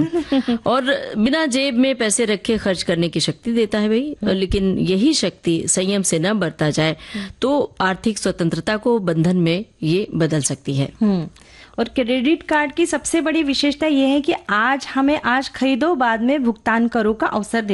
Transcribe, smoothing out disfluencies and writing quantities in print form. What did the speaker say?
और बिना जेब में पैसे रखे खर्च करने की शक्ति देता है भाई। लेकिन यही शक्ति संयम से न बरता जाए तो आर्थिक स्वतंत्रता को बंधन में ये बदल सकती है। और क्रेडिट कार्ड की सबसे बड़ी विशेषता यह है कि आज खरीदो बाद में भुगतान करो का अवसर